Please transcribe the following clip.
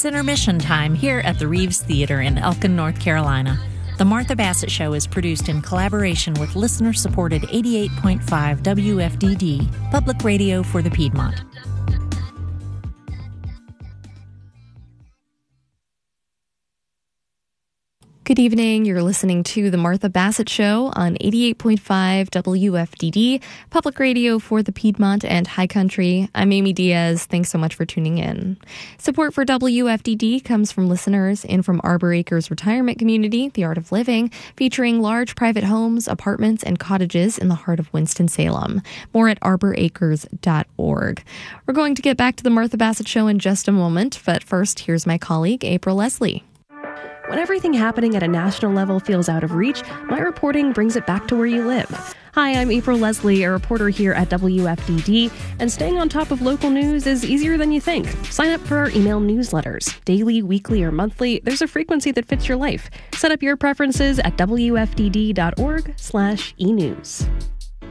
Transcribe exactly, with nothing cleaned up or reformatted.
It's intermission time here at the Reeves Theater in Elkin, North Carolina. The Martha Bassett Show is produced in collaboration with listener-supported eighty-eight point five W F D D, Public Radio for the Piedmont. Good evening. You're listening to The Martha Bassett Show on eighty-eight point five W F D D, Public Radio for the Piedmont and High Country. I'm Amy Diaz. Thanks so much for tuning in. Support for W F D D comes from listeners in from Arbor Acres Retirement Community, The Art of Living, featuring large private homes, apartments, and cottages in the heart of Winston-Salem. More at arbor acres dot org. We're going to get back to The Martha Bassett Show in just a moment, but first, here's my colleague, April Leslie. When everything happening at a national level feels out of reach, my reporting brings it back to where you live. Hi, I'm April Leslie, a reporter here at W F D D, and staying on top of local news is easier than you think. Sign up for our email newsletters. Daily, weekly, or monthly, there's a frequency that fits your life. Set up your preferences at W F D D dot org slash e news.